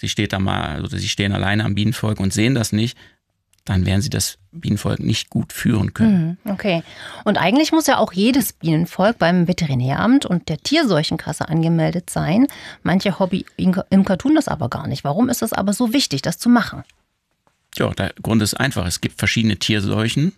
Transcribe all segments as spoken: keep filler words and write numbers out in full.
sie steht da mal, oder sie stehen alleine am Bienenvolk und sehen das nicht, dann werden sie das Bienenvolk nicht gut führen können. Okay. Und eigentlich muss ja auch jedes Bienenvolk beim Veterinäramt und der Tierseuchenkasse angemeldet sein. Manche Hobby-Imker tun das aber gar nicht. Warum ist es aber so wichtig, das zu machen? Ja, der Grund ist einfach. Es gibt verschiedene Tierseuchen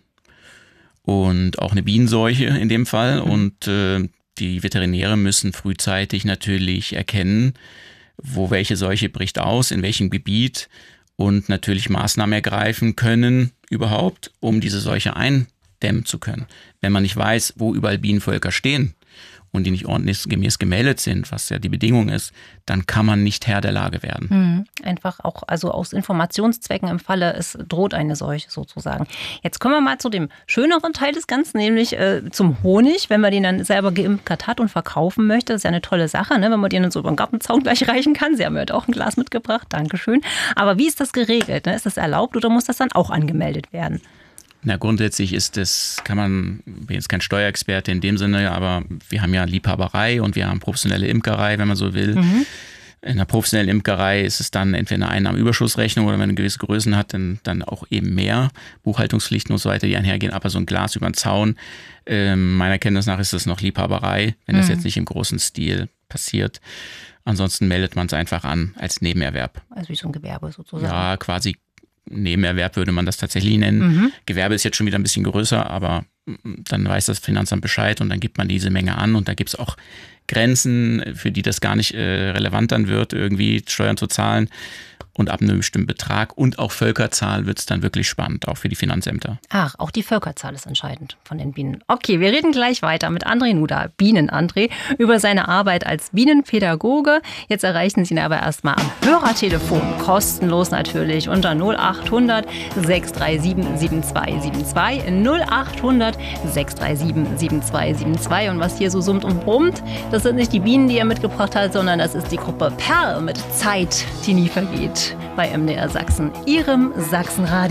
und auch eine Bienenseuche in dem Fall. Mhm. Und äh, die Veterinäre müssen frühzeitig natürlich erkennen, wo welche Seuche bricht aus, in welchem Gebiet, und natürlich Maßnahmen ergreifen können überhaupt, um diese Seuche eindämmen zu können. Wenn man nicht weiß, wo überall Bienenvölker stehen und die nicht ordnungsgemäß gemeldet sind, was ja die Bedingung ist, dann kann man nicht Herr der Lage werden. Hm, einfach auch also aus Informationszwecken im Falle, es droht eine Seuche sozusagen. Jetzt kommen wir mal zu dem schöneren Teil des Ganzen, nämlich äh, zum Honig. Wenn man den dann selber geimkert hat und verkaufen möchte, das ist ja eine tolle Sache, ne? Wenn man den dann so über den Gartenzaun gleich reichen kann. Sie haben mir heute auch ein Glas mitgebracht, Dankeschön. Aber wie ist das geregelt? Ne? Ist das erlaubt oder muss das dann auch angemeldet werden? Na, grundsätzlich ist das, kann man, ich bin jetzt kein Steuerexperte in dem Sinne, aber wir haben ja Liebhaberei und wir haben professionelle Imkerei, wenn man so will. Mhm. In der professionellen Imkerei ist es dann entweder eine Einnahmenüberschussrechnung oder wenn man eine gewisse Größen hat, dann, dann auch eben mehr Buchhaltungspflichten und so weiter, die einhergehen. Aber so ein Glas über den Zaun, äh, meiner Kenntnis nach ist das noch Liebhaberei, wenn mhm. das jetzt nicht im großen Stil passiert. Ansonsten meldet man es einfach an als Nebenerwerb. Also wie so ein Gewerbe sozusagen. Ja, quasi Nebenerwerb würde man das tatsächlich nennen. Mhm. Gewerbe ist jetzt schon wieder ein bisschen größer, aber dann weiß das Finanzamt Bescheid und dann gibt man diese Menge an und da gibt es auch Grenzen, für die das gar nicht äh, relevant dann wird, irgendwie Steuern zu zahlen. Und ab einem bestimmten Betrag und auch Völkerzahl wird es dann wirklich spannend, auch für die Finanzämter. Ach, auch die Völkerzahl ist entscheidend von den Bienen. Okay, wir reden gleich weiter mit André Nuda, Bienen-André, über seine Arbeit als Bienenpädagoge. Jetzt erreichen Sie ihn aber erstmal am Hörertelefon, kostenlos natürlich, unter null acht hundert sechs drei sieben sieben zwei sieben zwei, null acht hundert sechs drei sieben sieben zwei sieben zwei. Und was hier so summt und brummt, das sind nicht die Bienen, die er mitgebracht hat, sondern das ist die Gruppe Perl mit Zeit, die nie vergeht. Bei M D R Sachsen, Ihrem Sachsenradio.